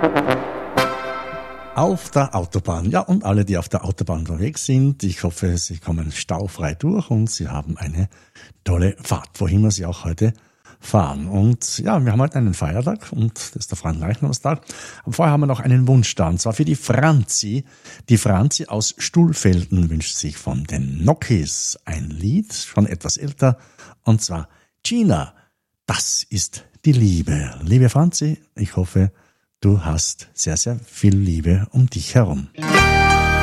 Auf der Autobahn. Ja, und alle, die auf der Autobahn unterwegs sind, ich hoffe, Sie kommen staufrei durch und Sie haben eine tolle Fahrt, wohin wir Sie auch heute fahren. Und ja, wir haben heute einen Feiertag und das ist der Fronleichnamstag. Aber vorher haben wir noch einen Wunsch da, und zwar für die Franzi. Die Franzi aus Stuhlfelden wünscht sich von den Nokis ein Lied, schon etwas älter, und zwar Gina. Das ist die Liebe. Liebe Franzi, ich hoffe, du hast sehr, sehr viel Liebe um dich herum.